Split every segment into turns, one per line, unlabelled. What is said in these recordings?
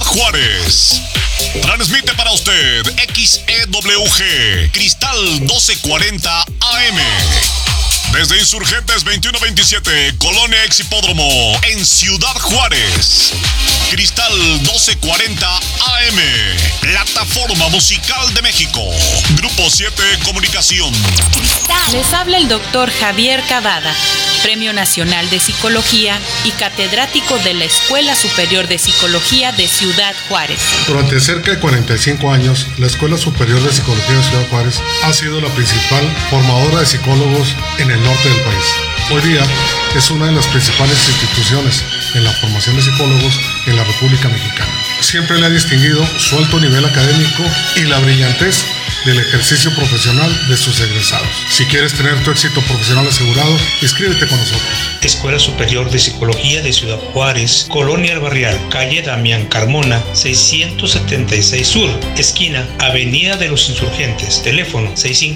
Juárez. Transmite para usted XEWG Cristal 1240 AM. Desde Insurgentes 2127, Colonia Exhipódromo, en Ciudad Juárez. Cristal 1240 AM, Plataforma Musical de México. Grupo 7 Comunicación.
Les habla el doctor Javier Cavada, Premio Nacional de Psicología y catedrático de la Escuela Superior de Psicología de Ciudad Juárez.
Durante cerca de 45 años, la Escuela Superior de Psicología de Ciudad Juárez ha sido la principal formadora de psicólogos en el norte del país. Hoy día es una de las principales instituciones en la formación de psicólogos en la República Mexicana. Siempre le ha distinguido su alto nivel académico y la brillantez del ejercicio profesional de sus egresados. Si quieres tener tu éxito profesional asegurado, inscríbete con nosotros.
Escuela Superior de Psicología de Ciudad Juárez, Colonia El Barrial, calle Damián Carmona, 676 Sur, esquina Avenida de los Insurgentes, teléfono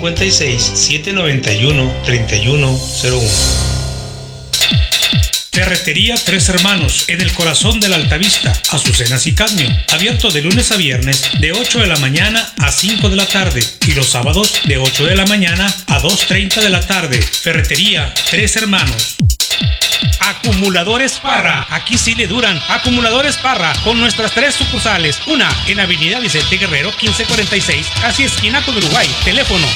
656-791-3101. Ferretería Tres Hermanos, en el corazón de la Altavista, Azucenas y Cadmio, abierto de lunes a viernes de 8 de la mañana a 5 de la tarde y los sábados de 8 de la mañana a 2:30 de la tarde. Ferretería Tres Hermanos. Acumuladores Parra, aquí sí le duran. Acumuladores Parra, con nuestras 3 sucursales. Una en Avenida Vicente Guerrero 1546, casi esquina con Uruguay, teléfono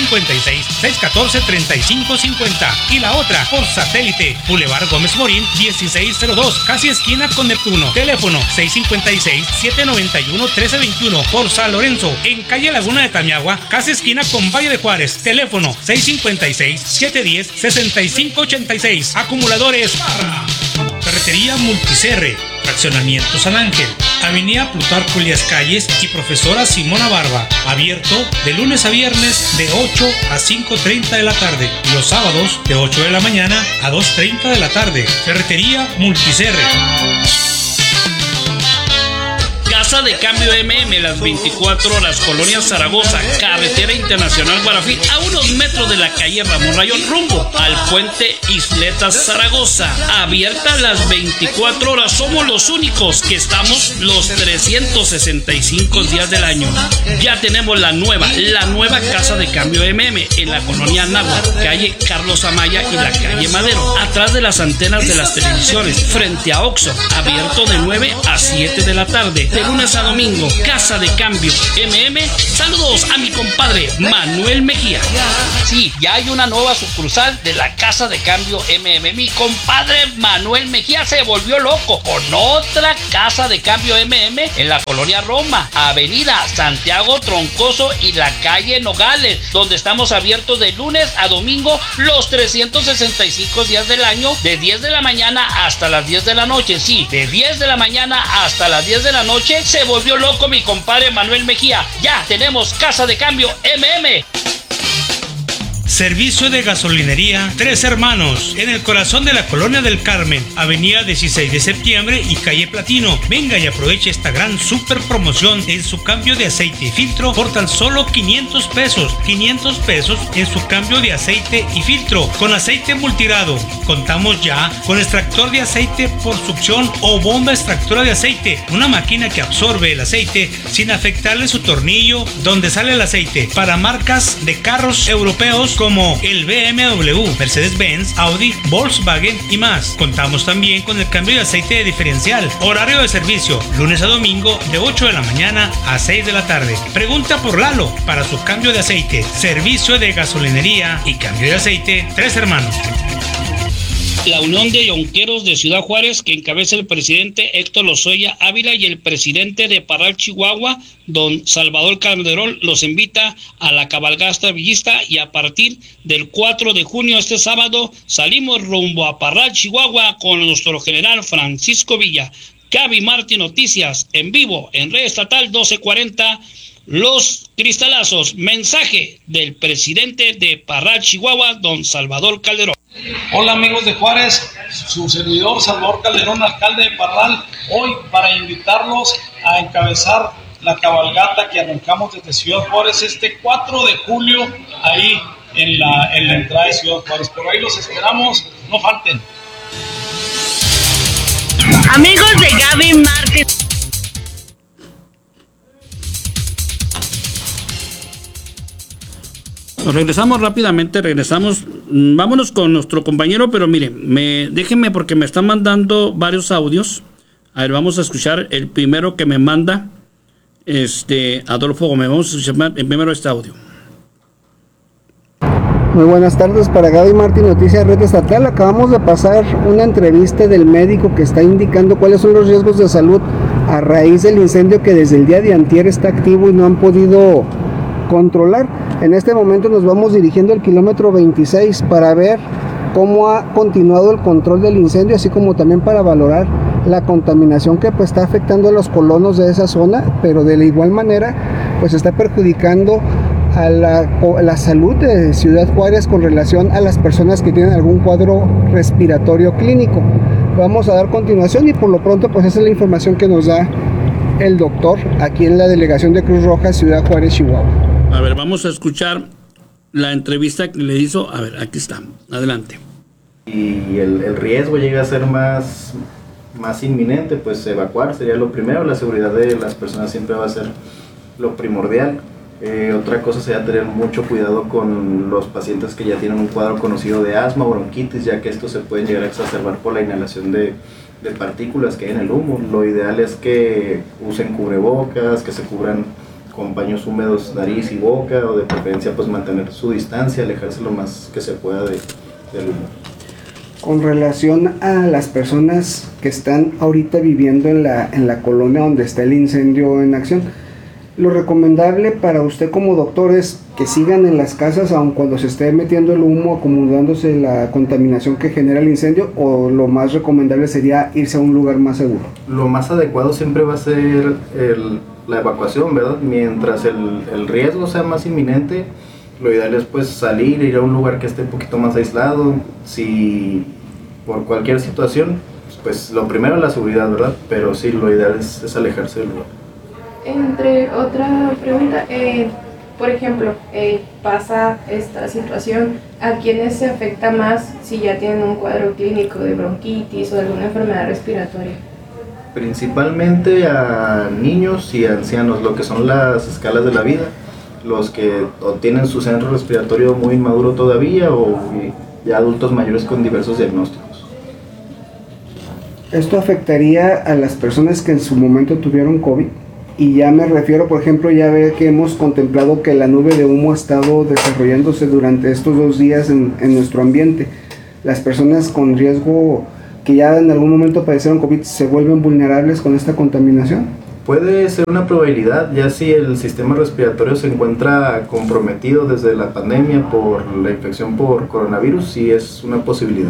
656-614-3550. Y la otra por satélite, Boulevard Gómez Morín 1602, casi esquina con Neptuno, teléfono 656-791-1321. Por San Lorenzo, en calle Laguna de Tamiagua, casi esquina con Valle de Juárez, teléfono 656-710-6586. Acumuladores Parra. Ferretería Multicerre, Fraccionamiento San Ángel, Avenida Plutarco Elías Calles y Profesora Simona Barba, abierto de lunes a viernes de 8 a 5:30 de la tarde y los sábados de 8 de la mañana a 2:30 de la tarde. Ferretería Multicerre.
Casa de Cambio MM, las 24 horas, Colonia Zaragoza, Carretera Internacional Guarafí, a unos metros de la calle Ramón Rayón, rumbo al puente Isletas Zaragoza. Abierta las 24 horas, somos los únicos que estamos los 365 días del año. Ya tenemos la nueva Casa de Cambio MM en la colonia Anáhuac, calle Carlos Amaya y la calle Madero, atrás de las antenas de las televisiones, frente a Oxxo, abierto de 9 a 7 de la tarde. De lunes a domingo, Casa de Cambio MM. Saludos a mi compadre Manuel Mejía. Sí, ya hay una nueva sucursal de la Casa de Cambio MM. Mi compadre Manuel Mejía se volvió loco con otra Casa de Cambio MM en la colonia Roma, Avenida Santiago Troncoso y la calle Nogales, donde estamos abiertos de lunes a domingo los 365 días del año, de 10 de la mañana hasta las 10 de la noche. Sí, de 10 de la mañana hasta las 10 de la noche. Se volvió loco mi compadre Manuel Mejía. Ya tenemos Casa de Cambio MM.
Servicio de gasolinería Tres Hermanos, en el corazón de la Colonia del Carmen, Avenida 16 de Septiembre y calle Platino. Venga y aproveche esta gran super promoción en su cambio de aceite y filtro por tan solo 500 pesos. 500 pesos en su cambio de aceite y filtro con aceite multigrado. Contamos ya con extractor de aceite por succión o bomba extractora de aceite, una máquina que absorbe el aceite sin afectarle su tornillo donde sale el aceite, para marcas de carros europeos como el BMW, Mercedes-Benz, Audi, Volkswagen y más. Contamos también con el cambio de aceite de diferencial. Horario de servicio, lunes a domingo de 8 de la mañana a 6 de la tarde. Pregunta por Lalo para su cambio de aceite. Servicio de gasolinería y cambio de aceite Tres Hermanos.
La Unión de Yonqueros de Ciudad Juárez, que encabeza el presidente Héctor Lozoya Ávila, y el presidente de Parral, Chihuahua, don Salvador Calderón, los invita a la cabalgata villista, y a partir del 4 de junio, este sábado, salimos rumbo a Parral, Chihuahua, con nuestro general Francisco Villa. Gaby Martí Noticias, en vivo, en Red Estatal 1240, Los Cristalazos. Mensaje del presidente de Parral, Chihuahua, don Salvador Calderón.
Hola amigos de Juárez, su servidor Salvador Calderón, alcalde de Parral, hoy para invitarlos a encabezar la cabalgata que arrancamos desde Ciudad Juárez este 4 de julio, ahí en la entrada de Ciudad Juárez. Por ahí los esperamos, no falten.
Amigos de Gaby Márquez.
Regresamos rápidamente, vámonos con nuestro compañero, pero mire, déjenme porque me están mandando varios audios. A ver, vamos a escuchar el primero que me manda Adolfo Gómez. Vamos a escuchar primero este audio.
Muy buenas tardes para Gaby Martín, Noticias Red Estatal. Acabamos de pasar una entrevista del médico que está indicando cuáles son los riesgos de salud a raíz del incendio que desde el día de antier está activo y no han podido controlar. En este momento nos vamos dirigiendo al kilómetro 26 para ver cómo ha continuado el control del incendio, así como también para valorar la contaminación que pues está afectando a los colonos de esa zona, pero de la igual manera pues está perjudicando a la salud de Ciudad Juárez con relación a las personas que tienen algún cuadro respiratorio clínico. Vamos a dar continuación y por lo pronto pues esa es la información que nos da el doctor aquí en la delegación de Cruz Roja, Ciudad Juárez, Chihuahua.
A ver, vamos a escuchar la entrevista que le hizo. A ver, aquí está, adelante.
Y el riesgo llega a ser más inminente, pues evacuar sería lo primero. La seguridad de las personas siempre va a ser lo primordial. Otra cosa sería tener mucho cuidado con los pacientes que ya tienen un cuadro conocido de asma o bronquitis, ya que estos se pueden llegar a exacerbar por la inhalación de partículas que hay en el humo. Lo ideal es que usen cubrebocas, que se cubran con paños húmedos nariz y boca, o de preferencia pues mantener su distancia, alejarse lo más que se pueda del humo.
Con relación a las personas que están ahorita viviendo en la colonia donde está el incendio en acción, lo recomendable para usted como doctor es que sigan en las casas aun cuando se esté metiendo el humo, acomodándose la contaminación que genera el incendio, o lo más recomendable sería irse a un lugar más seguro.
Lo más adecuado siempre va a ser la evacuación, ¿verdad? Mientras el riesgo sea más inminente, lo ideal es pues salir, ir a un lugar que esté un poquito más aislado. Si por cualquier situación, pues lo primero es la seguridad, ¿verdad? Pero sí, lo ideal es alejarse del lugar.
Entre otra pregunta, por ejemplo, pasa esta situación, ¿a quiénes se afecta más si ya tienen un cuadro clínico de bronquitis o alguna enfermedad respiratoria?
Principalmente a niños y ancianos, lo que son las escalas de la vida, los que o tienen su centro respiratorio muy inmaduro todavía o ya adultos mayores con diversos diagnósticos.
¿Esto afectaría a las personas que en su momento tuvieron COVID? Y ya me refiero, por ejemplo, ya ve que hemos contemplado que la nube de humo ha estado desarrollándose durante estos 2 días en nuestro ambiente. Las personas con riesgo que ya en algún momento padecieron COVID, ¿se vuelven vulnerables con esta contaminación?
Puede ser una probabilidad, ya si el sistema respiratorio se encuentra comprometido desde la pandemia por la infección por coronavirus, sí es una posibilidad.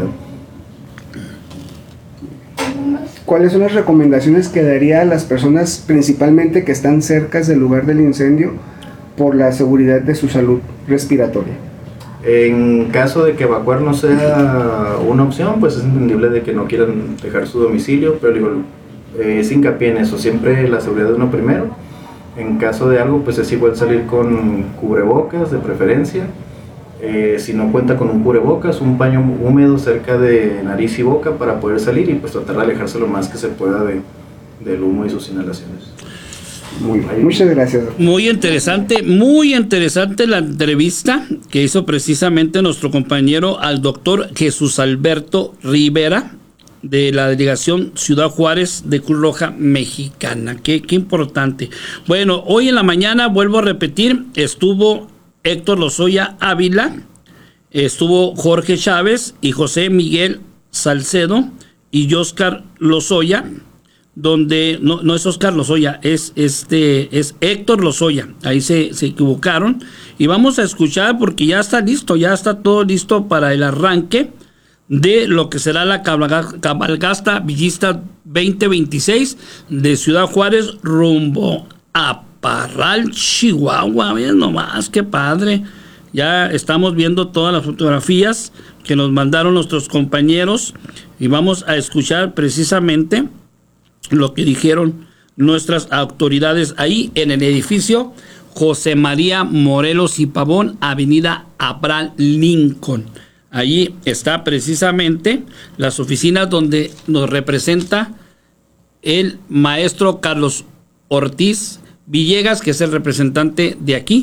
¿Cuáles son las recomendaciones que daría a las personas principalmente que están cerca del lugar del incendio por la seguridad de su salud respiratoria?
En caso de que evacuar no sea una opción, pues es entendible de que no quieran dejar su domicilio, pero digo, es hincapié en eso, siempre la seguridad de uno primero. En caso de algo, pues es igual salir con cubrebocas de preferencia. Si no cuenta con un cubrebocas, un paño húmedo cerca de nariz y boca para poder salir y pues tratar de alejarse lo más que se pueda del humo y sus inhalaciones.
Muy bien, muchas gracias.
Muy interesante la entrevista que hizo precisamente nuestro compañero al doctor Jesús Alberto Rivera de la delegación Ciudad Juárez de Cruz Roja Mexicana. Qué importante. Bueno, hoy en la mañana, vuelvo a repetir, estuvo Héctor Lozoya Ávila, estuvo Jorge Chávez y José Miguel Salcedo y Oscar Lozoya, donde no es Oscar Lozoya, es Héctor Lozoya, ahí se equivocaron, y vamos a escuchar porque ya está listo, ya está todo listo para el arranque de lo que será la cabalgata villista 2026 de Ciudad Juárez rumbo a Parral, Chihuahua. Miren nomás, qué padre. Ya estamos viendo todas las fotografías que nos mandaron nuestros compañeros y vamos a escuchar precisamente lo que dijeron nuestras autoridades ahí en el edificio José María Morelos y Pavón, avenida Abraham Lincoln. Allí está precisamente las oficinas donde nos representa el maestro Carlos Ortiz Villegas, que es el representante de aquí,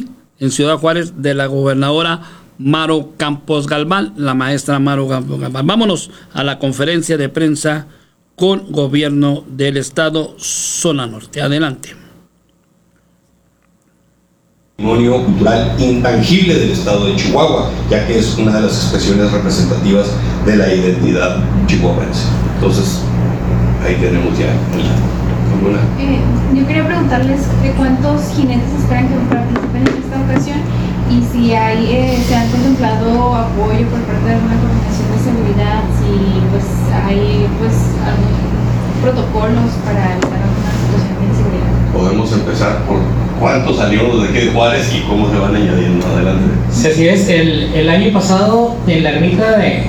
en Ciudad Juárez de la gobernadora Maro Campos Galván, la maestra Maro Campos Galván. Vámonos a la conferencia de prensa con gobierno del estado Zona Norte. Adelante.
Patrimonio cultural intangible del estado de Chihuahua, ya que es una de las expresiones representativas de la identidad chihuahuense. Entonces, ahí tenemos ya alguna.
Yo quería preguntarles de cuántos jinetes esperan que participen en esta ocasión y si se han contemplado apoyo por parte de alguna coordinación de seguridad, si pues hay algún protocolos para evitar alguna situación de inseguridad.
Podemos empezar por cuántos salieron de aquí de Juárez y cómo se van añadiendo adelante.
Sí, así es. El año pasado en la ermita de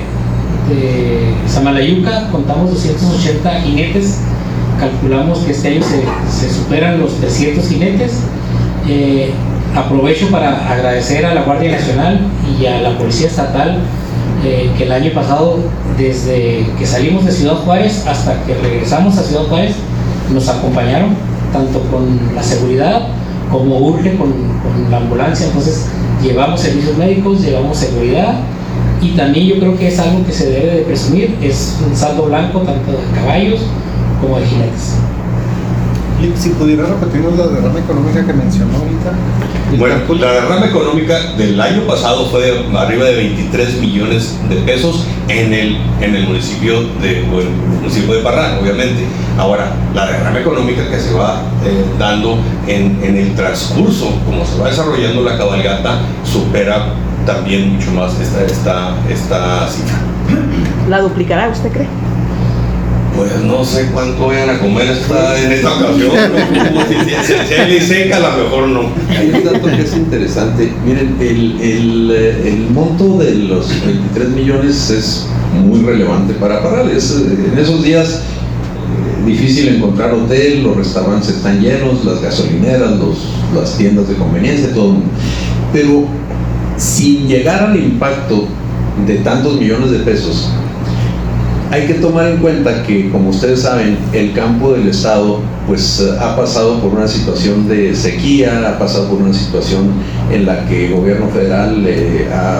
Samalayuca contamos 280 jinetes. Calculamos que este año se superan los 300 jinetes. Aprovecho para agradecer a la Guardia Nacional y a la Policía Estatal que el año pasado, desde que salimos de Ciudad Juárez hasta que regresamos a Ciudad Juárez, nos acompañaron tanto con la seguridad como urge con la ambulancia. Entonces llevamos servicios médicos, llevamos seguridad y también yo creo que es algo que se debe de presumir, es un saldo blanco tanto de caballos como de jinetes.
Y si pudiera repetirnos la derrama económica que mencionó ahorita.
Bueno, la derrama económica del año pasado fue de arriba de 23 millones de pesos en el municipio de Parral, obviamente. Ahora, la derrama económica que se va dando en el transcurso, como se va desarrollando la cabalgata, supera también mucho más esta cifra.
¿La duplicará, usted cree?
Pues no sé cuánto vayan a comer en esta ocasión. Si hay seca, a lo mejor no.
Hay un dato que es interesante. Miren, el monto de los 23 millones es muy relevante para Parrales. En esos días difícil encontrar hotel, los restaurantes están llenos, las gasolineras, las tiendas de conveniencia, todo el mundo. Pero sin llegar al impacto de tantos millones de pesos, hay que tomar en cuenta que, como ustedes saben, el campo del estado pues ha pasado por una situación de sequía, ha pasado por una situación en la que el gobierno federal ha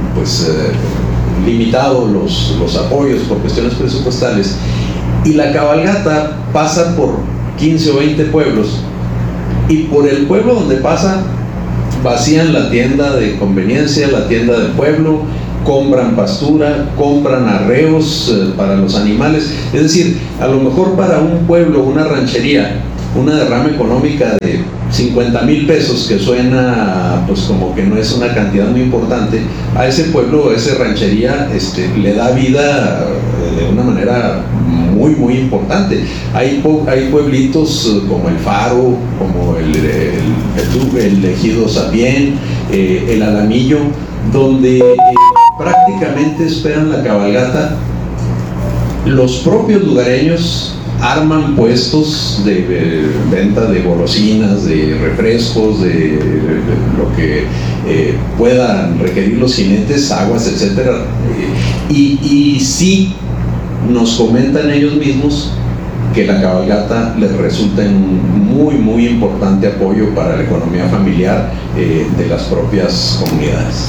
limitado los apoyos por cuestiones presupuestales, y la cabalgata pasa por 15 o 20 pueblos, y por el pueblo donde pasa vacían la tienda de conveniencia, la tienda del pueblo, compran pastura, compran arreos para los animales. Es decir, a lo mejor para un pueblo, una ranchería, una derrama económica de 50,000 pesos, que suena pues como que no es una cantidad muy importante, a ese pueblo, a esa ranchería le da vida de una manera muy muy importante. Hay pueblitos como El Faro, como el Ejido Sabién, el Alamillo, donde prácticamente esperan la cabalgata. Los propios lugareños arman puestos de venta de golosinas, de refrescos, de lo que puedan requerir los jinetes, aguas, etcétera. Y sí nos comentan ellos mismos que la cabalgata les resulta un muy muy importante apoyo para la economía familiar de las propias comunidades.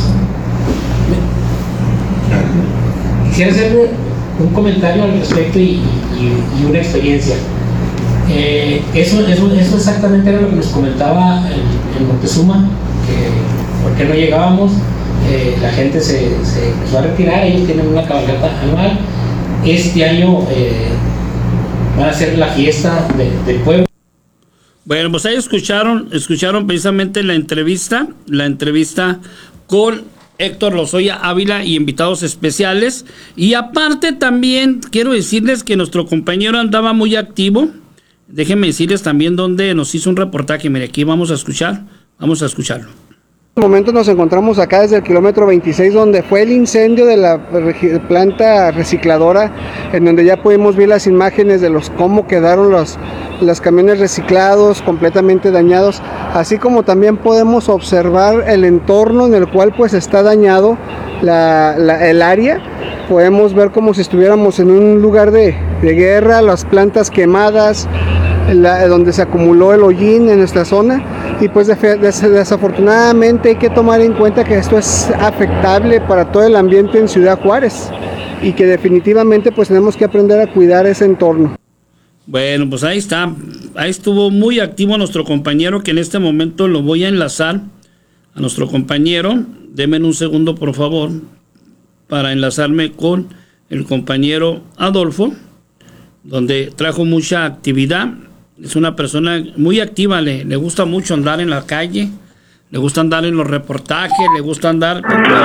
Quisiera hacerle un comentario al respecto y una experiencia. Eso exactamente era lo que nos comentaba en Montezuma, que por qué no llegábamos. La gente se empezó a retirar. Ellos tienen una cabalgata anual. Este año van a hacer la fiesta del pueblo.
Bueno, pues ahí escucharon precisamente la entrevista con Héctor Lozoya Ávila y invitados especiales. Y aparte también quiero decirles que nuestro compañero andaba muy activo. Déjenme decirles también dónde nos hizo un reportaje. Mire, aquí vamos a escucharlo.
En este momento nos encontramos acá desde el kilómetro 26, donde fue el incendio de la planta recicladora, en donde ya pudimos ver las imágenes de cómo quedaron los camiones reciclados completamente dañados, así como también podemos observar el entorno en el cual pues está dañado el área. Podemos ver como si estuviéramos en un lugar de guerra, las plantas quemadas, donde se acumuló el hollín en nuestra zona. Y pues desafortunadamente hay que tomar en cuenta que esto es afectable para todo el ambiente en Ciudad Juárez y que definitivamente pues tenemos que aprender a cuidar ese entorno.
Bueno, pues ahí está. Ahí estuvo muy activo nuestro compañero, que en este momento lo voy a enlazar a nuestro compañero. Denme un segundo, por favor, para enlazarme con el compañero Adolfo, donde trajo mucha actividad. Es una persona muy activa, le gusta mucho andar en la calle, le gusta andar en los reportajes, le gusta andar...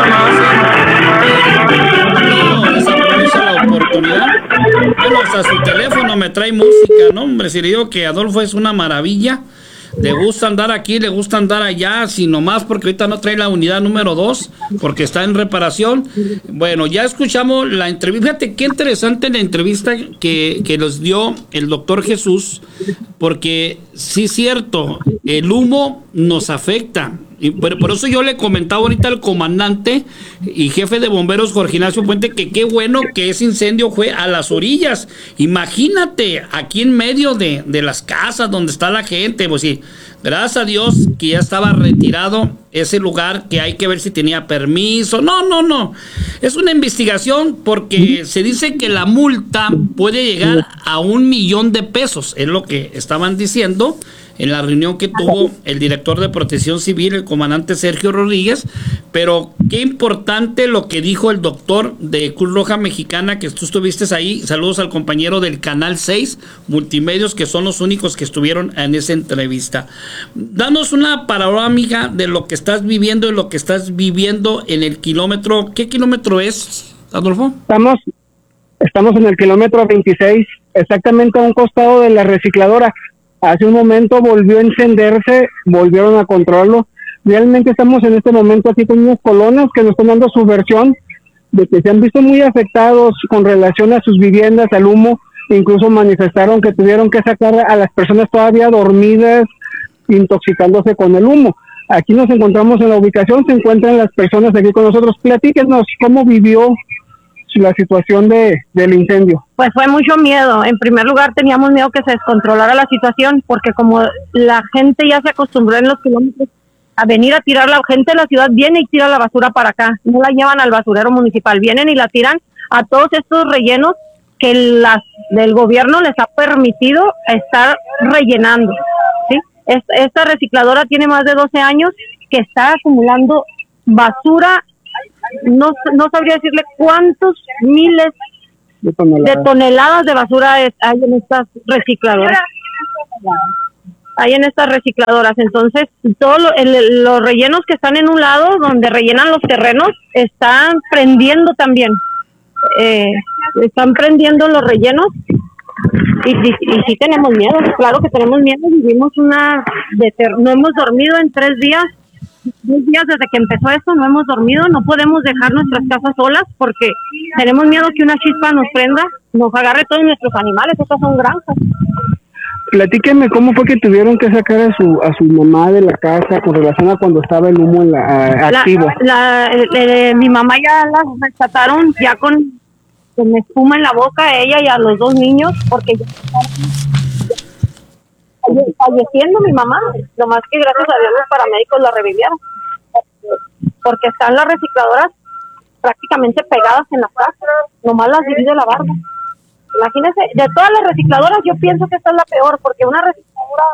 Desaprovecha la oportunidad. Bueno, hasta su teléfono me trae música, ¿no? Hombre, si le digo que Adolfo es una maravilla, le gusta andar aquí, le gusta andar allá, si nomás porque ahorita no trae la unidad número 2, porque está en reparación. Bueno, ya escuchamos la entrevista. Fíjate qué interesante la entrevista que nos dio el doctor Jesús, porque sí es cierto, el humo nos afecta. Y por eso yo le comentaba ahorita al comandante y jefe de bomberos Jorge Ignacio Puente que qué bueno que ese incendio fue a las orillas. Imagínate, aquí en medio de las casas donde está la gente. Pues sí, gracias a Dios que ya estaba retirado ese lugar, que hay que ver si tenía permiso. No. Es una investigación, porque se dice que la multa puede llegar a 1 millón de pesos. Es lo que estaban diciendo en la reunión que tuvo el director de Protección Civil, el comandante Sergio Rodríguez. Pero qué importante lo que dijo el doctor de Cruz Roja Mexicana, que tú estuviste ahí. Saludos al compañero del Canal 6 Multimedios, que son los únicos que estuvieron en esa entrevista. Danos una panorámica de lo que estás viviendo y lo que estás viviendo en el kilómetro. ¿Qué kilómetro es, Adolfo?
Estamos en el kilómetro 26, exactamente a un costado de la recicladora. Hace un momento volvió a encenderse, volvieron a controlarlo. Realmente estamos en este momento aquí con unos colonos que nos están dando su versión de que se han visto muy afectados con relación a sus viviendas, al humo. Incluso manifestaron que tuvieron que sacar a las personas todavía dormidas, intoxicándose con el humo. Aquí nos encontramos en la ubicación, se encuentran las personas aquí con nosotros. Platíquenos cómo vivió la situación del incendio.
Pues fue mucho miedo. En primer lugar, teníamos miedo que se descontrolara la situación, porque como la gente ya se acostumbró en los kilómetros a venir a tirar, la gente de la ciudad viene y tira la basura para acá, no la llevan al basurero municipal, vienen y la tiran a todos estos rellenos que del gobierno les ha permitido estar rellenando, ¿sí? Esta recicladora tiene más de 12 años que está acumulando basura. No sabría decirle cuántos miles de toneladas de basura hay en estas recicladoras. Entonces, todos los rellenos que están en un lado, donde rellenan los terrenos, están prendiendo también. Están prendiendo los rellenos. Y sí tenemos miedo, claro que tenemos miedo. Vivimos no hemos dormido en 3 días. 2 días desde que empezó esto, no hemos dormido, no podemos dejar nuestras casas solas porque tenemos miedo que una chispa nos prenda, nos agarre todos nuestros animales. Estas son granjas.
Platíqueme cómo fue que tuvieron que sacar a su mamá de la casa con relación a cuando estaba el humo activo.
Mi mamá ya la rescataron ya con espuma en la boca, a ella y a los 2 niños, porque ya falleciendo mi mamá, lo más que gracias a Dios los paramédicos la revivieron, porque están las recicladoras prácticamente pegadas en la casa, nomás las divide la barda. Imagínense, de todas las recicladoras yo pienso que esta es la peor, porque una recicladora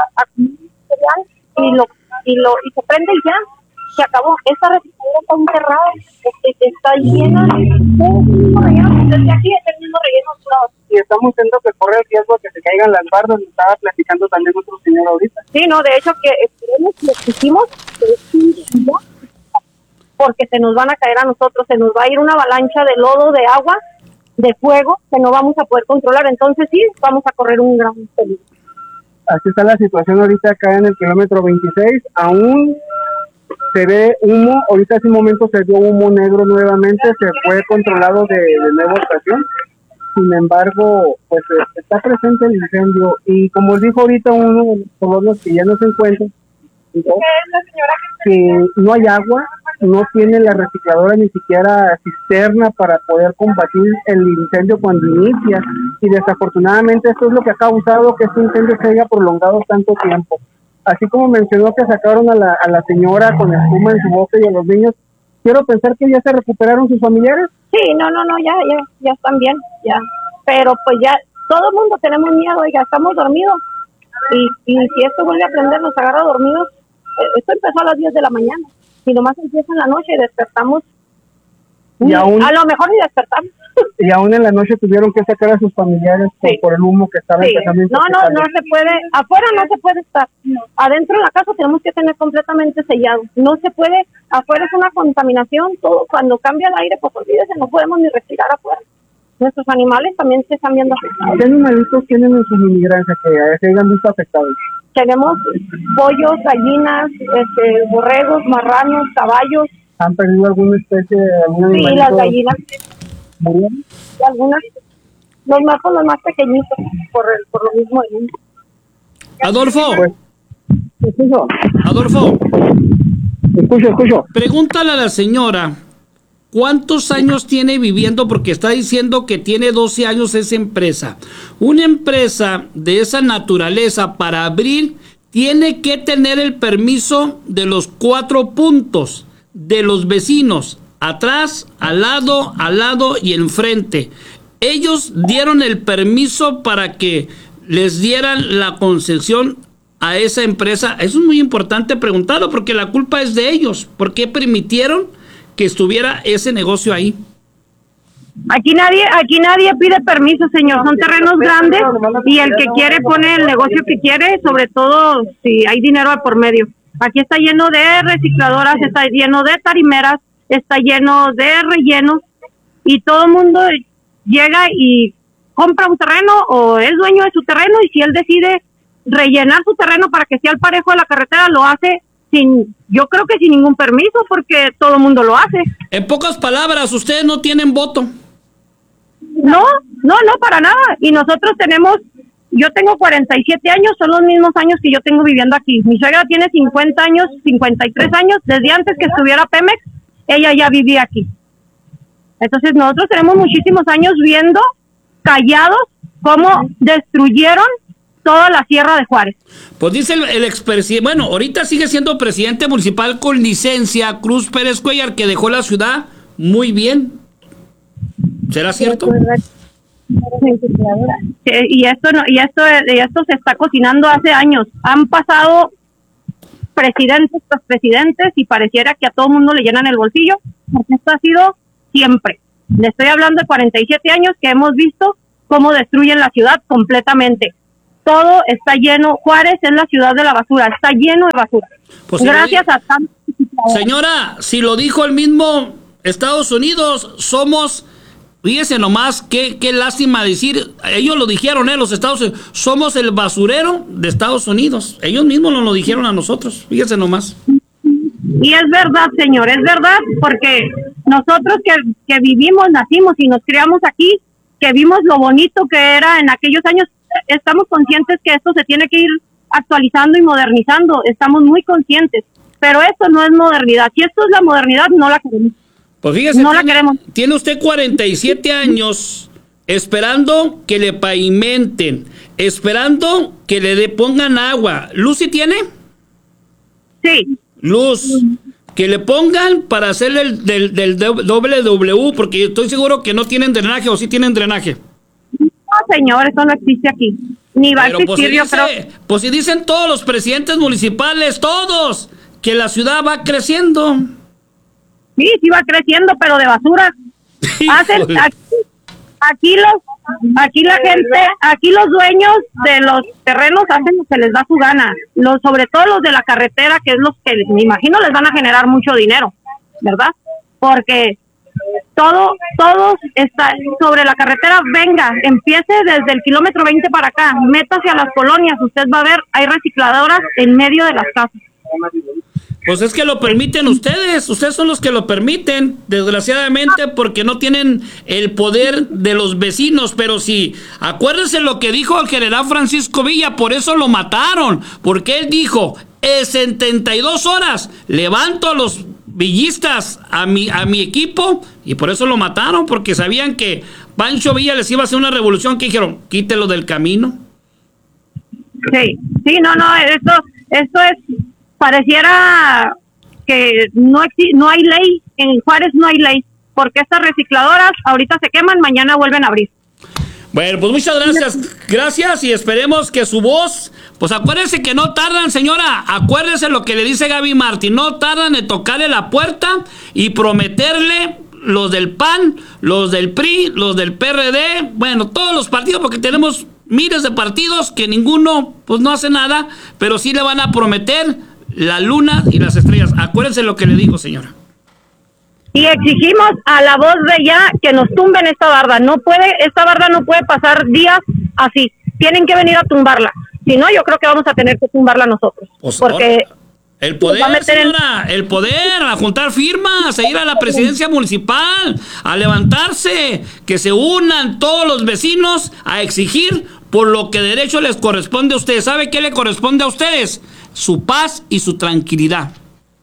y se prende y ya, se acabó. Esta recicladora está enterrada, está llena de rellenos, desde aquí es el mismo relleno.
Y estamos viendo que corre el riesgo de que se caigan las bardas, lo estaba platicando también otro señor ahorita.
Sí, no, de hecho que esperemos que lo hicimos, porque se nos van a caer a nosotros, se nos va a ir una avalancha de lodo, de agua, de fuego, que no vamos a poder controlar. Entonces sí, vamos a correr un gran peligro.
Así está la situación ahorita acá en el kilómetro 26, aún se ve humo, ahorita hace un momento se vio humo negro nuevamente, se fue controlado de nueva estación. Sin embargo, pues está presente el incendio y como dijo ahorita uno de los colonos que ya no se encuentra, que no hay agua, no tiene la recicladora ni siquiera cisterna para poder combatir el incendio cuando inicia, y desafortunadamente esto es lo que ha causado que este incendio se haya prolongado tanto tiempo. así como mencionó que sacaron a la señora con espuma en su boca y a los niños, quiero pensar que ya se recuperaron sus familiares.
Sí, no, ya están bien, ya. Pero pues ya, todo el mundo tenemos miedo, oiga, estamos dormidos. Y si esto vuelve a prender, nos agarra dormidos. Esto empezó a las 10 de la mañana. Y nomás empieza en la noche y despertamos. Y aún, a lo mejor ni despertamos.
Y aún en la noche tuvieron que sacar a sus familiares por el humo que estaba empezando.
No se puede, afuera no se puede estar. Adentro de la casa tenemos que tener completamente sellado. No se puede, afuera es una contaminación, todo. Cuando cambia el aire, pues olvídese, no podemos ni respirar afuera. Nuestros animales también se están viendo afectados.
¿Qué animalitos tienen en su mini granja que se hayan visto afectados?
Tenemos pollos, gallinas, borregos, marranos, caballos.
¿Han perdido alguna especie de algún animalito?
Sí, las gallinas. ¿Murieron? Algunas, los más pequeñitos, por lo mismo.
Adolfo.
Escucho.
Adolfo.
Escucho.
Pregúntale a la señora, ¿cuántos años tiene viviendo? Porque está diciendo que tiene 12 años esa empresa. Una empresa de esa naturaleza para abrir tiene que tener el permiso de los 4 puntos de los vecinos. Atrás, al lado y enfrente. Ellos dieron el permiso para que les dieran la concesión a esa empresa. Eso es muy importante preguntarlo porque la culpa es de ellos. ¿Por qué permitieron que estuviera ese negocio ahí?
Aquí nadie pide permiso, señor. Son terrenos grandes y el que quiere pone el negocio que quiere, sobre todo si hay dinero por medio. Aquí está lleno de recicladoras, está lleno de tarimeras, está lleno de rellenos y todo el mundo llega y compra un terreno o es dueño de su terreno y si él decide rellenar su terreno para que sea al parejo de la carretera, lo hace yo creo que sin ningún permiso porque todo el mundo lo hace.
En pocas palabras, ustedes no tienen voto.
No, para nada. Y nosotros yo tengo 47 años, son los mismos años que yo tengo viviendo aquí. Mi suegra tiene 50 años, 53 años, desde antes que estuviera Pemex, ella ya vivía aquí. Entonces nosotros tenemos muchísimos años viendo, callados, cómo destruyeron toda la Sierra de Juárez.
Pues dice el expresidente, bueno, ahorita sigue siendo presidente municipal con licencia, Cruz Pérez Cuellar, que dejó la ciudad muy bien. ¿Será cierto?
Y esto se está cocinando hace años. Han pasado presidentes tras presidentes y pareciera que a todo mundo le llenan el bolsillo, porque esto ha sido siempre. Le estoy hablando de 47 años que hemos visto cómo destruyen la ciudad completamente. Todo está lleno. Juárez es la ciudad de la basura, está lleno de basura.
Pues
gracias a tantos.
Señora, si lo dijo el mismo Estados Unidos, somos, fíjese nomás, qué lástima decir, ellos lo dijeron, los Estados Unidos, somos el basurero de Estados Unidos. Ellos mismos nos lo dijeron a nosotros, fíjese nomás.
Y es verdad, señor, es verdad, porque nosotros que vivimos, nacimos y nos criamos aquí, que vimos lo bonito que era en aquellos años, estamos conscientes que esto se tiene que ir actualizando y modernizando, estamos muy conscientes, pero esto no es modernidad. Si esto es la modernidad, no la queremos.
Pues fíjese,
no la queremos.
Tiene usted 47 años esperando que le pavimenten, esperando que le pongan agua. ¿Luz sí tiene?
Sí.
Luz. Que le pongan para hacer del WW, porque estoy seguro que no tienen drenaje, o sí tienen drenaje.
No, señor, eso no existe aquí. Ni va a existir, yo creo.
Pues si dicen todos los presidentes municipales, todos, que la ciudad va creciendo.
Sí va creciendo, pero de basura. Aquí la gente, aquí los dueños de los terrenos hacen lo que les da su gana. Sobre todo los de la carretera, que es los que me imagino les van a generar mucho dinero, ¿verdad? Porque todo está sobre la carretera. Venga, empiece desde el kilómetro 20 para acá, métase a las colonias, usted va a ver, hay recicladoras en medio de las casas.
Pues es que lo permiten ustedes son los que lo permiten, desgraciadamente, porque no tienen el poder de los vecinos. Pero sí, acuérdense lo que dijo el general Francisco Villa, por eso lo mataron, porque él dijo, en 72 horas levanto a los villistas a mi equipo, y por eso lo mataron, porque sabían que Pancho Villa les iba a hacer una revolución, que dijeron, quítelo del camino.
Sí, no, Esto pareciera que no hay ley, en Juárez no hay ley, porque estas recicladoras ahorita se queman, mañana vuelven a abrir.
Bueno, pues muchas gracias y esperemos que su voz, pues acuérdense que no tardan, señora, acuérdese lo que le dice Gaby Martín, no tardan en tocarle la puerta y prometerle los del PAN, los del PRI, los del PRD, bueno, todos los partidos, porque tenemos miles de partidos que ninguno pues no hace nada, pero sí le van a prometer la luna y las estrellas. Acuérdense lo que le digo, señora.
Y exigimos a la voz de ya que nos tumben esta barda. Esta barda no puede pasar días así. Tienen que venir a tumbarla. Si no, yo creo que vamos a tener que tumbarla nosotros. Porque
el poder, señora, el poder, a juntar firmas, a ir a la presidencia municipal, a levantarse, que se unan todos los vecinos a exigir por lo que derecho les corresponde a ustedes. ¿Sabe qué le corresponde a ustedes? Su paz y su tranquilidad.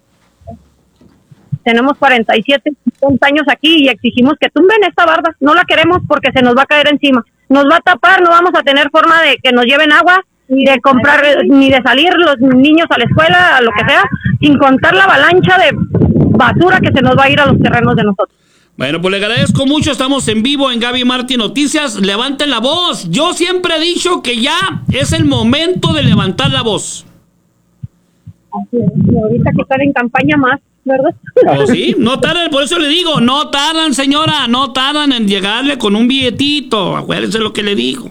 Tenemos 47, 50 años aquí y exigimos que tumben esta barda. No la queremos porque se nos va a caer encima. Nos va a tapar, no vamos a tener forma de que nos lleven agua, ni de comprar, ni de salir los niños a la escuela, a lo que sea, sin contar la avalancha de basura que se nos va a ir a los terrenos de nosotros.
Bueno, pues le agradezco mucho, estamos en vivo en Gaby Martín Noticias, levanten la voz. Yo siempre he dicho que ya es el momento de levantar la voz.
Así es, y ahorita que están en campaña más, ¿verdad?
Oh, sí, no tardan, por eso le digo, no tardan, señora, no tardan en llegarle con un billetito, acuérdense lo que le digo,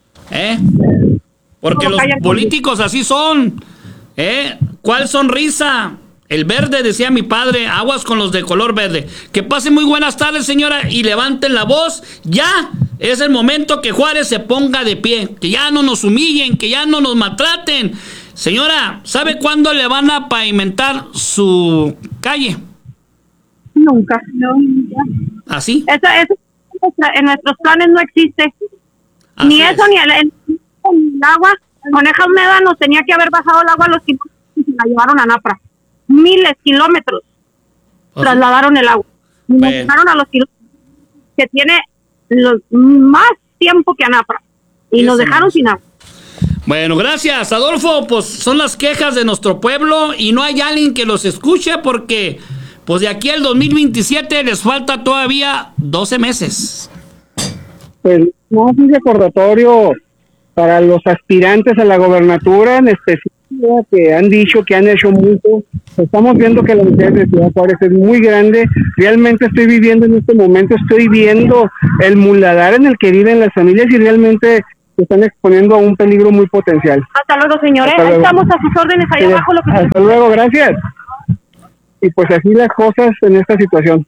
porque los políticos así son, ¿cuál sonrisa? El verde, decía mi padre, aguas con los de color verde. Que pasen muy buenas tardes, señora, y levanten la voz, ya es el momento que Juárez se ponga de pie, que ya no nos humillen, que ya no nos maltraten. Señora, ¿sabe cuándo le van a pavimentar su calle?
Nunca, no.
¿Así?
Eso en nuestros planes no existe. Así ni eso, ni el agua. Coneja Húmeda nos tenía que haber bajado el agua a los kilómetros y se la llevaron a Napra. Miles kilómetros trasladaron el agua. Y nos dejaron a los kilómetros que tiene más tiempo que a Napra. Y nos dejaron sin agua.
Bueno, gracias, Adolfo. Pues son las quejas de nuestro pueblo y no hay alguien que los escuche porque pues de aquí al 2027 les falta todavía 12 meses.
Pues no es un recordatorio para los aspirantes a la gobernatura en específico que han dicho que han hecho mucho. Estamos viendo que la necesidad de Ciudad Juárez es muy grande. Realmente estoy viviendo en este momento, estoy viendo el muladar en el que viven las familias y realmente se están exponiendo a un peligro muy potencial.
Hasta luego, señores. Ahí estamos a sus órdenes, ahí abajo.
Hasta luego, gracias. Y pues así las cosas en esta situación.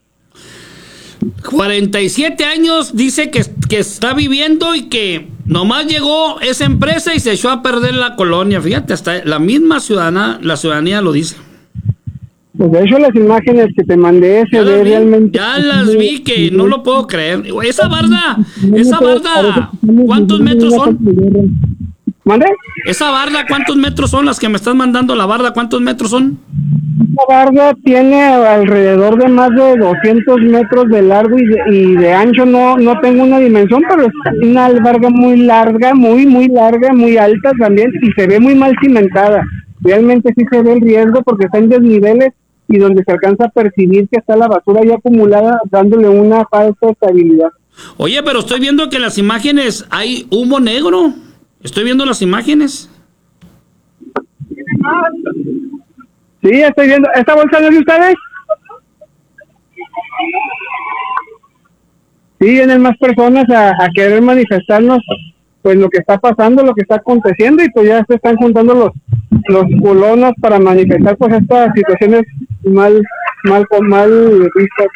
47 años dice que está viviendo y que nomás llegó esa empresa y se echó a perder la colonia. Fíjate, hasta la misma la ciudadanía lo dice.
Pues de hecho las imágenes que te mandé se ve realmente...
Ya las vi, que no lo puedo creer. Esa barda, ¿cuántos metros son?
¿Mande?
Esa barda, ¿cuántos metros son las que me están mandando? La barda, ¿cuántos metros son?
La barda tiene alrededor de más de 200 metros de largo y de ancho. No tengo una dimensión, pero es una barda muy larga, muy larga, muy alta también, y se ve muy mal cimentada. Realmente sí se ve el riesgo porque está en desniveles y donde se alcanza a percibir que está la basura ya acumulada, dándole una falsa estabilidad.
Oye, pero estoy viendo que en las imágenes hay humo negro. Estoy viendo las imágenes.
Sí, estoy viendo. ¿Esta bolsa no es de ustedes? Sí, vienen más personas a querer manifestarnos pues lo que está pasando, lo que está aconteciendo, y pues ya se están juntando los colonos para manifestar pues estas situaciones mal vistas.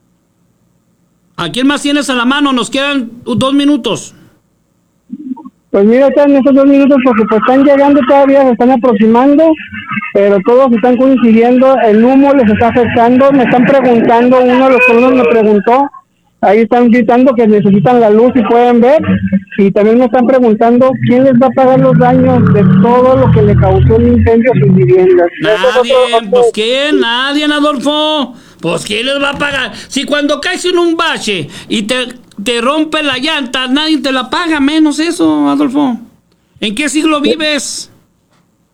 ¿A quién más tienes a la mano? Nos quedan 2 minutos.
Pues mira, están esos 2 minutos porque pues están llegando todavía, se están aproximando, pero todos están coincidiendo, el humo les está afectando. Me están preguntando, uno de los colonos me preguntó, ahí están gritando que necesitan la luz y pueden ver, y también me están preguntando quién les va a pagar los daños de todo lo que le causó el incendio a sus viviendas.
Nadie, pues ¿quién? Nadie, Adolfo. Pues ¿quién les va a pagar? Si cuando caes en un bache y te rompe la llanta, nadie te la paga, menos eso, Adolfo. ¿En qué siglo vives?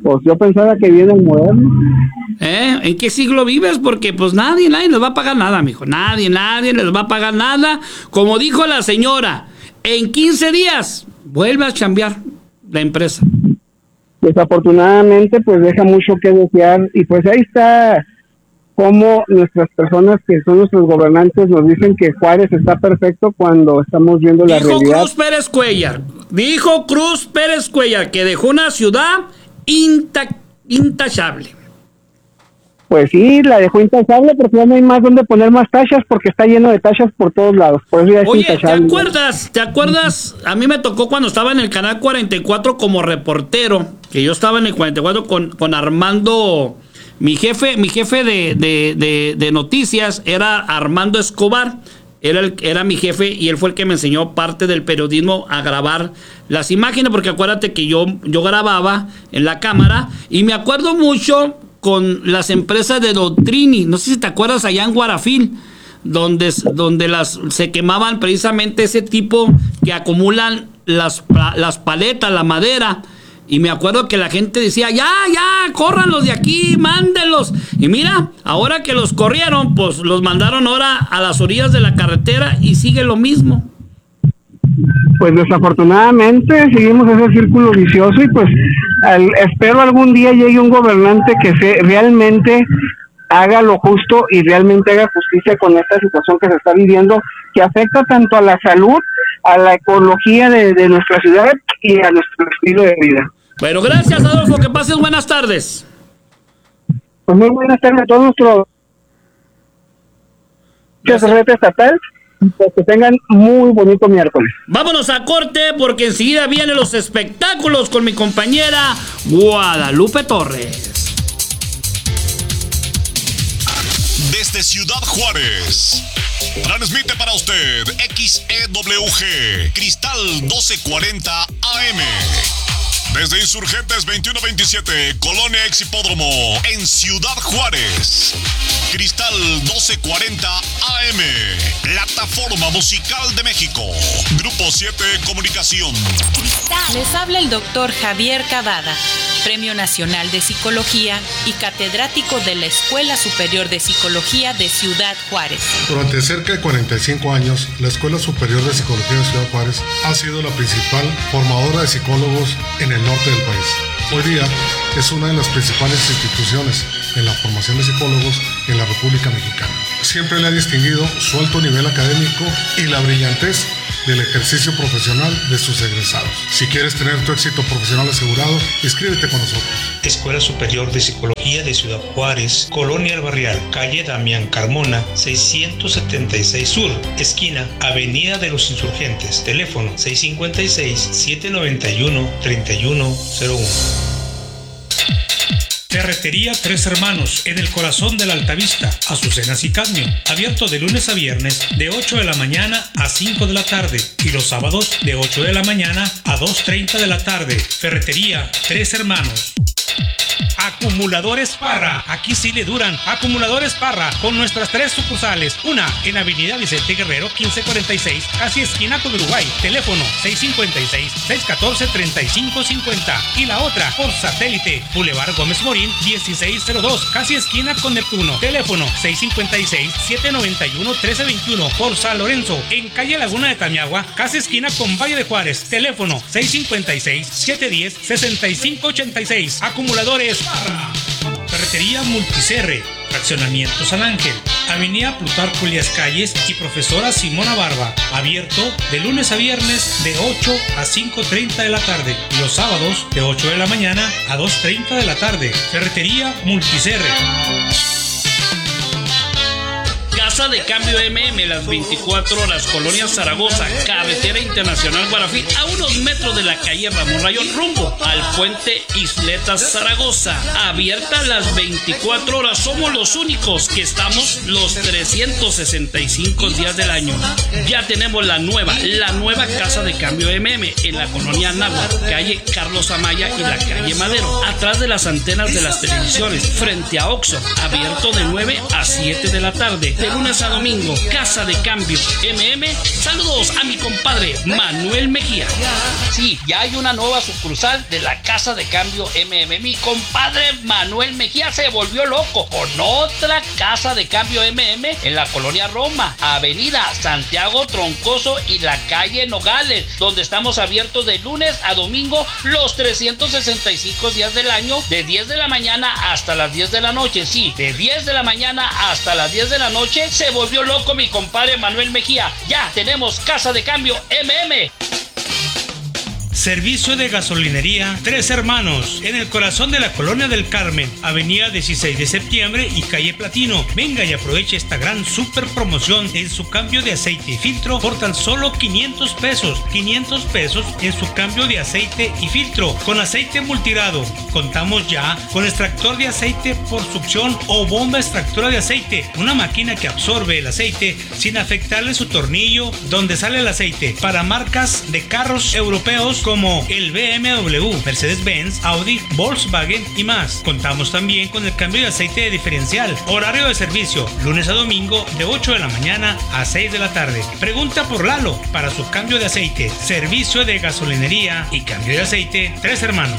Pues yo pensaba que viene el moderno.
¿En qué siglo vives? Porque pues nadie les va a pagar nada, mijo. Nadie les va a pagar nada. Como dijo la señora, en 15 días vuelve a chambear la empresa.
Desafortunadamente, pues deja mucho que desear. Y pues ahí está cómo nuestras personas que son nuestros gobernantes nos dicen que Juárez está perfecto cuando estamos viendo la realidad.
Dijo Cruz Pérez Cuellar que dejó una ciudad intachable.
Pues sí, la dejó intachable porque ya no hay más donde poner más tachas porque está lleno de tachas por todos lados. Por eso ya es intachable.
¿Te acuerdas? A mí me tocó cuando estaba en el canal 44 como reportero, que yo estaba en el 44 con Armando, mi jefe de noticias era Armando Escobar. Era mi jefe y él fue el que me enseñó parte del periodismo a grabar las imágenes, porque acuérdate que yo grababa en la cámara y me acuerdo mucho con las empresas de Doctrini, no sé si te acuerdas allá en Guarafil, donde se quemaban precisamente ese tipo que acumulan las paletas, la madera. Y me acuerdo que la gente decía, ya, córranlos de aquí, mándenlos. Y mira, ahora que los corrieron, pues los mandaron ahora a las orillas de la carretera y sigue lo mismo.
Pues desafortunadamente seguimos ese círculo vicioso y pues espero algún día llegue un gobernante que realmente haga lo justo y realmente haga justicia con esta situación que se está viviendo, que afecta tanto a la salud, a la ecología de nuestra ciudad y a nuestro estilo de vida.
Bueno, gracias, Adolfo, que pases buenas tardes.
Pues muy buenas tardes a todos nuestros red estatal, pues que tengan muy bonito miércoles.
Vámonos a corte porque enseguida vienen los espectáculos con mi compañera Guadalupe Torres.
Desde Ciudad Juárez, transmite para usted XEWG Cristal 1240 AM. Desde Insurgentes 2127, Colonia Exhipódromo, en Ciudad Juárez. Cristal 1240 AM, Plataforma Musical de México. Grupo 7 Comunicación.
Les habla el doctor Javier Cavada, Premio Nacional de Psicología y catedrático de la Escuela Superior de Psicología de Ciudad Juárez.
Durante cerca de 45 años, la Escuela Superior de Psicología de Ciudad Juárez ha sido la principal formadora de psicólogos en el norte del país. Hoy día es una de las principales instituciones en la formación de psicólogos en la República Mexicana. Siempre le ha distinguido su alto nivel académico y la brillantez del ejercicio profesional de sus egresados. Si quieres tener tu éxito profesional asegurado, inscríbete con nosotros.
Escuela Superior de Psicología de Ciudad Juárez, Colonia El Barrial, calle Damián Carmona, 676 Sur, esquina Avenida de los Insurgentes, teléfono 656-791-3101. Ferretería Tres Hermanos, en el corazón de la Altavista, Azucenas y Cadmio, abierto de lunes a viernes de 8 de la mañana a 5 de la tarde y los sábados de 8 de la mañana a 2:30 de la tarde. Ferretería Tres Hermanos. Acumuladores Parra, aquí sí le duran. Acumuladores Parra, con nuestras 3 sucursales. Una en Avenida Vicente Guerrero 1546, casi esquina con Uruguay, teléfono 656-614-3550. Y la otra por satélite, Boulevard Gómez Morín 1602, casi esquina con Neptuno, teléfono 656-791-1321. Por San Lorenzo, en calle Laguna de Tamiagua, casi esquina con Valle de Juárez, teléfono 656-710-6586. Acumuladores Parra. Ferretería Multicerre, Fraccionamiento San Ángel, Avenida Plutarco Elías Calles y Profesora Simona Barba, abierto de lunes a viernes de 8 a 5:30 de la tarde y los sábados de 8 de la mañana a 2:30 de la tarde. Ferretería Multicerre.
Casa de Cambio MM, las 24 horas, Colonia Zaragoza, Carretera Internacional Guarafí, a unos metros de la calle Ramón Rayón, rumbo al puente Isletas Zaragoza. Abierta las 24 horas, somos los únicos que estamos los 365 días del año. Ya tenemos la nueva Casa de Cambio MM en la colonia Anáhuac, calle Carlos Amaya y la calle Madero, atrás de las antenas de las televisiones, frente a Oxxo, abierto de 9 a 7 de la tarde, de lunes lunes a domingo. Casa de Cambio MM. Saludos a mi compadre Manuel Mejía. Sí, ya hay una nueva sucursal de la Casa de Cambio MM. Mi compadre Manuel Mejía se volvió loco con otra Casa de Cambio MM en la colonia Roma, Avenida Santiago Troncoso y la calle Nogales, donde estamos abiertos de lunes a domingo los 365 días del año, de 10 de la mañana hasta las 10 de la noche. Sí, de 10 de la mañana hasta las 10 de la noche. Se volvió loco mi compadre Manuel Mejía. Ya tenemos Casa de Cambio MM.
Servicio de gasolinería Tres Hermanos, en el corazón de la colonia del Carmen, avenida 16 de septiembre y calle Platino. Venga y aproveche esta gran super promoción en su cambio de aceite y filtro por tan solo 500 pesos. 500 pesos en su cambio de aceite y filtro con aceite multirado. Contamos ya con extractor de aceite por succión o bomba extractora de aceite, una máquina que absorbe el aceite sin afectarle su tornillo donde sale el aceite, para marcas de carros europeos como el BMW, Mercedes-Benz, Audi, Volkswagen y más. Contamos también con el cambio de aceite de diferencial. Horario de servicio, lunes a domingo de 8 de la mañana a 6 de la tarde. Pregunta por Lalo para su cambio de aceite. Servicio de gasolinería y cambio de aceite Tres Hermanos.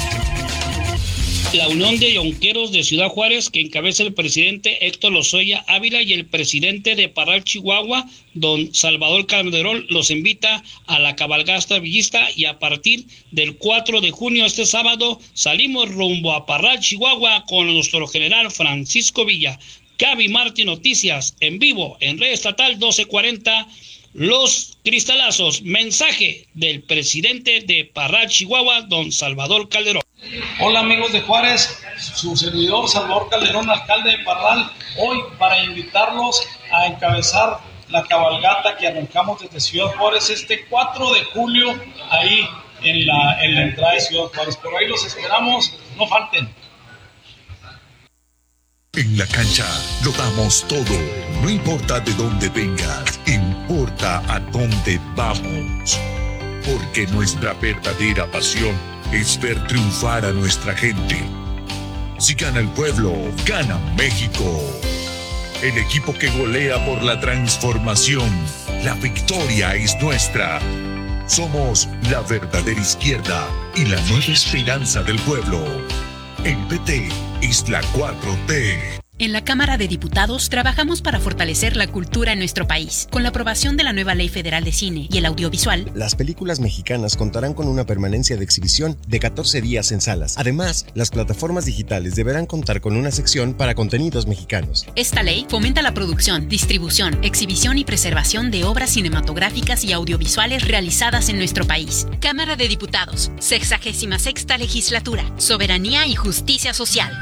La Unión de Yonqueros de Ciudad Juárez, que encabeza el presidente Héctor Lozoya Ávila, y el presidente de Parral, Chihuahua, don Salvador Calderón, los invita a la cabalgata villista, y a partir del 4 de junio, este sábado, salimos rumbo a Parral, Chihuahua, con nuestro general Francisco Villa. Gaby Martín Noticias, en vivo, en Red Estatal 1240, Los Cristalazos. Mensaje del presidente de Parral, Chihuahua, don Salvador Calderón.
Hola amigos de Juárez, su servidor Salvador Calderón, alcalde de Parral, hoy para invitarlos a encabezar la cabalgata que arrancamos desde Ciudad Juárez este 4 de julio, ahí en la entrada de Ciudad Juárez. Por ahí los esperamos, no falten.
En la cancha lo damos todo, no importa de dónde vengas, importa a dónde vamos. Porque nuestra verdadera pasión es ver triunfar a nuestra gente. Si gana el pueblo, gana México. El equipo que golea por la transformación. La victoria es nuestra. Somos la verdadera izquierda y la nueva esperanza del pueblo. El PT es la 4T.
En la Cámara de Diputados trabajamos para fortalecer la cultura en nuestro país. Con la aprobación de la nueva Ley Federal de Cine y el Audiovisual,
las películas mexicanas contarán con una permanencia de exhibición de 14 días en salas. Además, las plataformas digitales deberán contar con una sección para contenidos mexicanos.
Esta ley fomenta la producción, distribución, exhibición y preservación de obras cinematográficas y audiovisuales realizadas en nuestro país. Cámara de Diputados, 66ª Legislatura, Soberanía y Justicia Social.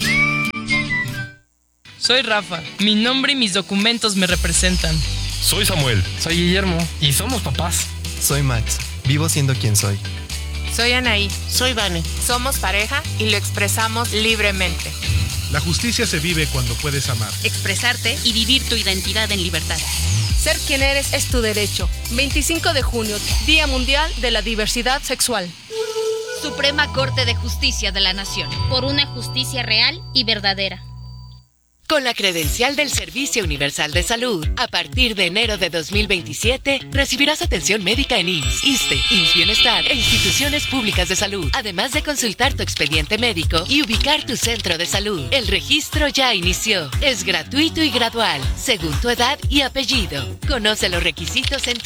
Soy Rafa, mi nombre y mis documentos me representan.
Soy Samuel.
Soy Guillermo.
Y somos papás.
Soy Max, vivo siendo quien soy.
Soy Anaí.
Soy Vane.
Somos pareja y lo expresamos libremente.
La justicia se vive cuando puedes amar,
expresarte y vivir tu identidad en libertad.
Ser quien eres es tu derecho. 25 de junio, Día Mundial de la Diversidad Sexual.
Suprema Corte de Justicia de la Nación. Por una justicia real y verdadera.
Con la credencial del Servicio Universal de Salud, a partir de enero de 2027, recibirás atención médica en IMSS, ISSSTE, IMSS Bienestar e instituciones públicas de salud, además de consultar tu expediente médico y ubicar tu centro de salud. El registro ya inició. Es gratuito y gradual, según tu edad y apellido. Conoce los requisitos en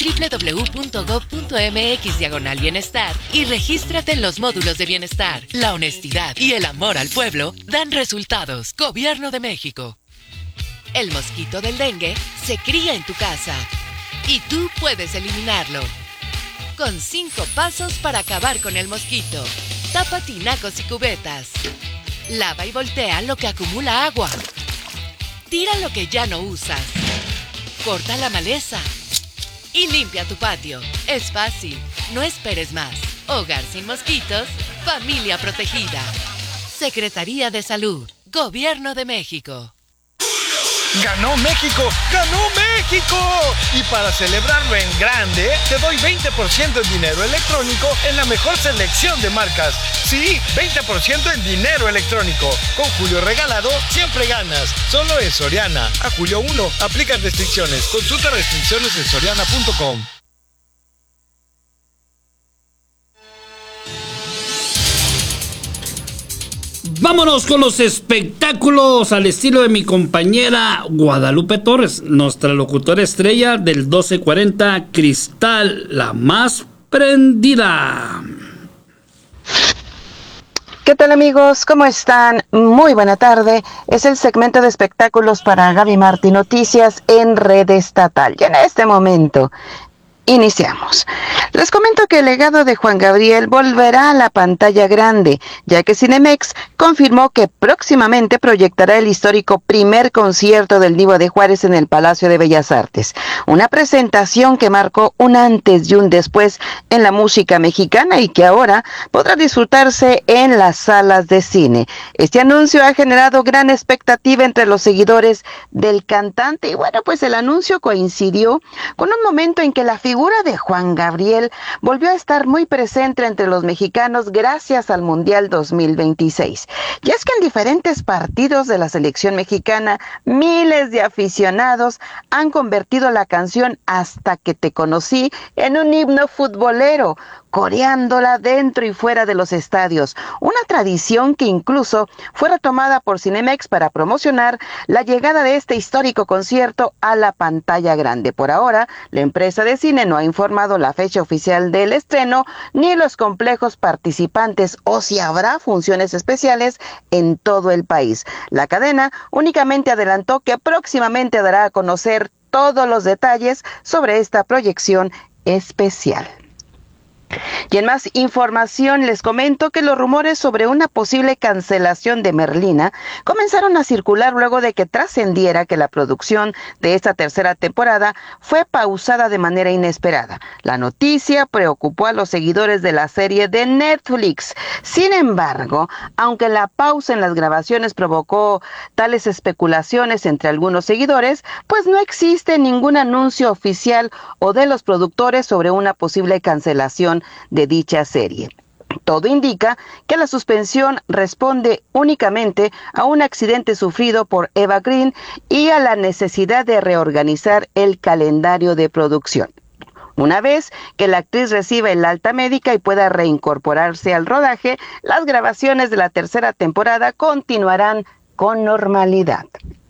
www.gov.mx/bienestar y regístrate en los módulos de bienestar. La honestidad y el amor al pueblo dan resultados. Gobierno de México. El mosquito del dengue se cría en tu casa y tú puedes eliminarlo. Con 5 pasos para acabar con el mosquito. Tapa tinacos y cubetas. Lava y voltea lo que acumula agua. Tira lo que ya no usas. Corta la maleza. Y limpia tu patio. Es fácil. No esperes más. Hogar sin mosquitos. Familia protegida. Secretaría de Salud. Gobierno de México.
¡Ganó México! ¡Ganó México! Y para celebrarlo en grande, te doy 20% en dinero electrónico en la mejor selección de marcas. Sí, 20% en dinero electrónico. Con Julio Regalado, siempre ganas. Solo en Soriana. A julio 1, aplican restricciones. Consulta restricciones en soriana.com.
Vámonos con los espectáculos al estilo de mi compañera Guadalupe Torres, nuestra locutora estrella del 1240 Cristal, la más prendida.
¿Qué tal, amigos? ¿Cómo están? Muy buena tarde. Es el segmento de espectáculos para Gaby Martí Noticias en Red Estatal. Y en este momento iniciamos. Les comento que el legado de Juan Gabriel volverá a la pantalla grande, ya que Cinemex confirmó que próximamente proyectará el histórico primer concierto del Divo de Juárez en el Palacio de Bellas Artes. Una presentación que marcó un antes y un después en la música mexicana y que ahora podrá disfrutarse en las salas de cine. Este anuncio ha generado gran expectativa entre los seguidores del cantante y bueno, pues el anuncio coincidió con un momento en que la figura de Juan Gabriel volvió a estar muy presente entre los mexicanos gracias al Mundial 2026. Y es que en diferentes partidos de la selección mexicana, miles de aficionados han convertido la canción Hasta que te conocí en un himno futbolero, coreándola dentro y fuera de los estadios. Una tradición que incluso fue retomada por Cinemex para promocionar la llegada de este histórico concierto a la pantalla grande. Por ahora, la empresa de cine no ha informado la fecha oficial del estreno ni los complejos participantes o si habrá funciones especiales en todo el país. La cadena únicamente adelantó que próximamente dará a conocer todos los detalles sobre esta proyección especial. Y en más información les comento que los rumores sobre una posible cancelación de Merlina comenzaron a circular luego de que trascendiera que la producción de esta tercera temporada fue pausada de manera inesperada. La noticia preocupó a los seguidores de la serie de Netflix. Sin embargo, aunque la pausa en las grabaciones provocó tales especulaciones entre algunos seguidores, pues no existe ningún anuncio oficial o de los productores sobre una posible cancelación de dicha serie. Todo indica que la suspensión responde únicamente a un accidente sufrido por Eva Green y a la necesidad de reorganizar el calendario de producción. Una vez que la actriz reciba el alta médica y pueda reincorporarse al rodaje, las grabaciones de la tercera temporada continuarán con normalidad.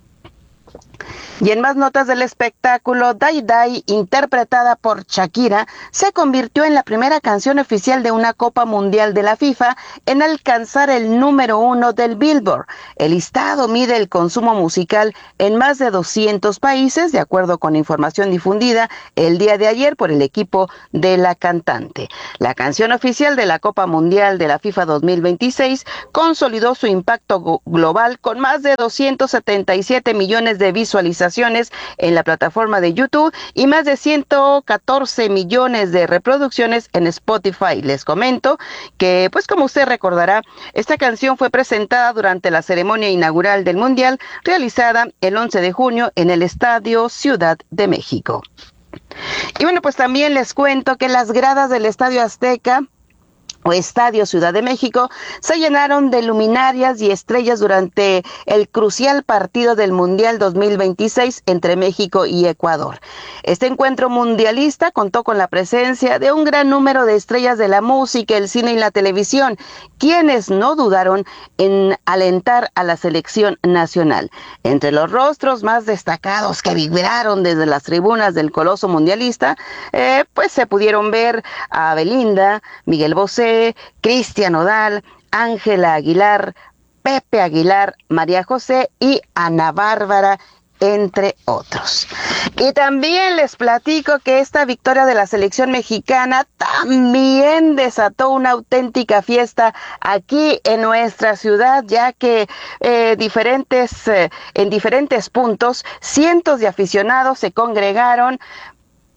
Y en más notas del espectáculo, Dai Dai, interpretada por Shakira, se convirtió en la primera canción oficial de una Copa Mundial de la FIFA en alcanzar el número 1 del Billboard. El listado mide el consumo musical en más de 200 países, de acuerdo con información difundida el día de ayer por el equipo de la cantante. La canción oficial de la Copa Mundial de la FIFA 2026 consolidó su impacto global con más de 277 millones de visualizaciones en la plataforma de YouTube y más de 114 millones de reproducciones en Spotify. Les comento que, pues como usted recordará, esta canción fue presentada durante la ceremonia inaugural del Mundial realizada el 11 de junio en el Estadio Ciudad de México. Y bueno, pues también les cuento que las gradas del Estadio Azteca o Estadio Ciudad de México se llenaron de luminarias y estrellas durante el crucial partido del Mundial 2026 entre México y Ecuador. Este encuentro mundialista contó con la presencia de un gran número de estrellas de la música, el cine y la televisión, quienes no dudaron en alentar a la selección nacional. Entre los rostros más destacados que vibraron desde las tribunas del coloso mundialista, pues se pudieron ver a Belinda, Miguel Bosé, Cristian Nodal, Ángela Aguilar, Pepe Aguilar, María José y Ana Bárbara, entre otros. Y también les platico que esta victoria de la selección mexicana también desató una auténtica fiesta aquí en nuestra ciudad, ya que en diferentes puntos cientos de aficionados se congregaron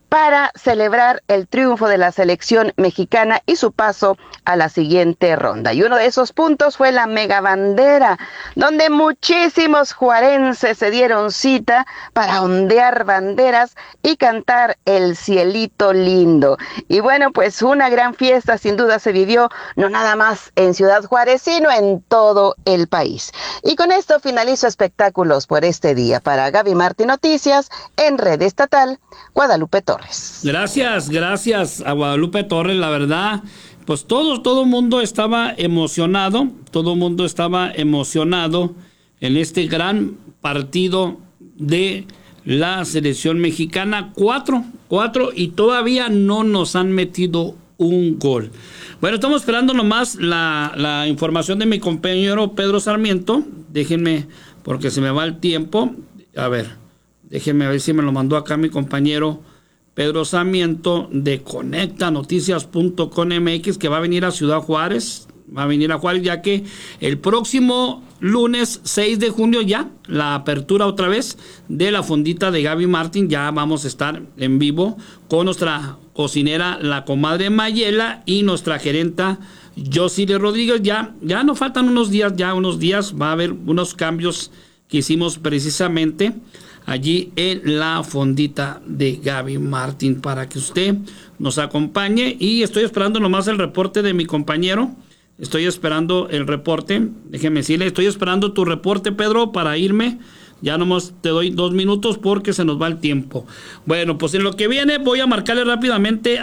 para celebrar el triunfo de la selección mexicana y su paso a la siguiente ronda. Y uno de esos puntos fue la megabandera, donde muchísimos juarenses se dieron cita para ondear banderas y cantar El Cielito Lindo. Y bueno, pues una gran fiesta sin duda se vivió, no nada más en Ciudad Juárez, sino en todo el país. Y con esto finalizo espectáculos por este día. Para Gaby Martín Noticias, en Red Estatal, Guadalupe Torres.
Gracias a Guadalupe Torres, la verdad, pues todo el mundo estaba emocionado, en este gran partido de la selección mexicana, 4 y todavía no nos han metido un gol. Bueno, estamos esperando nomás la información de mi compañero Pedro Sarmiento, déjenme, porque se me va el tiempo, a ver, déjenme ver si me lo mandó acá mi compañero Pedro Sarmiento de conectanoticias.com.mx, que va a venir a Ciudad Juárez, ya que el próximo lunes 6 de junio ya, la apertura otra vez de la fondita de Gaby Martín, ya vamos a estar en vivo con nuestra cocinera, la comadre Mayela, y nuestra gerenta Josile Rodríguez. Ya nos faltan unos días, va a haber unos cambios que hicimos precisamente allí en la fondita de Gaby Martín para que usted nos acompañe, y estoy esperando nomás el reporte de mi compañero, déjeme decirle, estoy esperando tu reporte, Pedro, para irme, ya nomás te doy 2 minutos porque se nos va el tiempo. Bueno, pues en lo que viene voy a marcarle rápidamente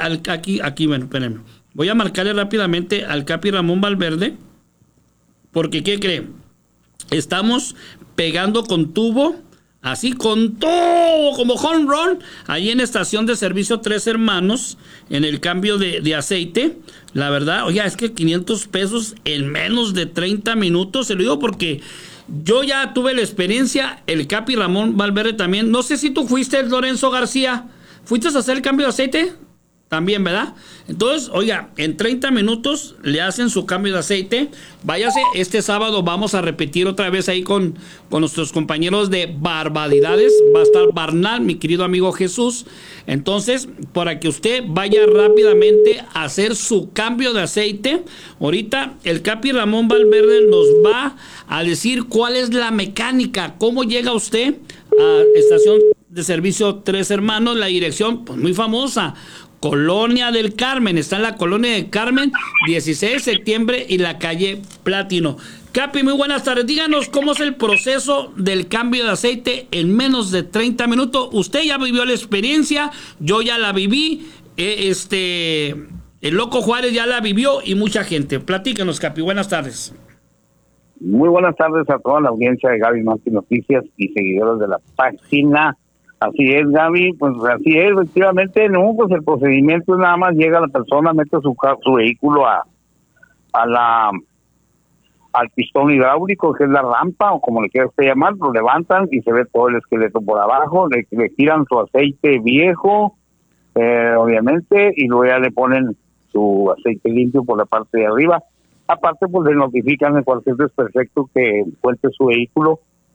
voy a marcarle rápidamente al Capi Ramón Valverde, porque ¿qué cree? Estamos pegando con tubo, así con todo, como home run, ahí en estación de servicio Tres Hermanos, en el cambio de aceite. La verdad, oye, es que 500 pesos en menos de 30 minutos, se lo digo porque yo ya tuve la experiencia, el Capi Ramón Valverde también. No sé si tú fuiste, Lorenzo García, ¿fuiste a hacer el cambio de aceite? También, ¿verdad? Entonces, oiga, en 30 minutos le hacen su cambio de aceite. Váyase, este sábado vamos a repetir otra vez ahí con nuestros compañeros de Barbaridades. Va a estar Barnal, mi querido amigo Jesús. Entonces, para que usted vaya rápidamente a hacer su cambio de aceite, ahorita el Capi Ramón Valverde nos va a decir cuál es la mecánica, cómo llega usted a estación de servicio Tres Hermanos, la dirección, pues muy famosa, Colonia del Carmen, está en la Colonia del Carmen, 16 de septiembre y la calle Platino. Capi, muy buenas tardes. Díganos cómo es el proceso del cambio de aceite en menos de 30 minutos. Usted ya vivió la experiencia, yo ya la viví, el Loco Juárez ya la vivió y mucha gente. Platícanos, Capi, buenas tardes.
Muy buenas tardes a toda la audiencia de Gaby Martín Noticias y seguidores de la página. Así es, Gaby, pues así es, efectivamente, no, pues el procedimiento es nada más llega la persona, mete su vehículo al pistón hidráulico, que es la rampa, o como le quiera usted llamar, lo levantan y se ve todo el esqueleto por abajo, le tiran su aceite viejo, obviamente, y luego ya le ponen su aceite limpio por la parte de arriba. Aparte, pues le notifican en cualquier desperfecto que encuentre su vehículo,